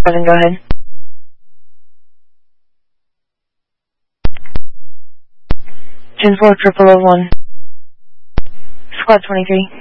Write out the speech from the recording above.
Kevin, go ahead. Gen 4 001. Squad 23.